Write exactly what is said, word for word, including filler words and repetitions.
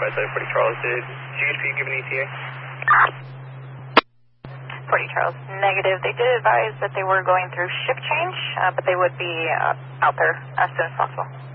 five seven forty Charles, did G H P give an E T A? forty Charles, negative. They did advise that they were going through shift change, uh, but they would be uh, out there as soon as possible.